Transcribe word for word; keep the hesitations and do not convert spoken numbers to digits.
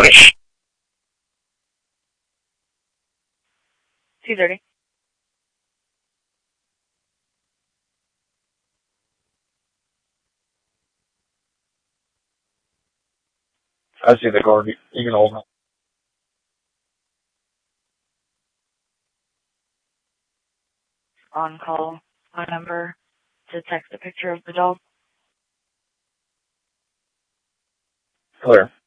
thirty. two thirty. I see the guard. You can hold it. On call, my number to text a picture of the dog. Clear.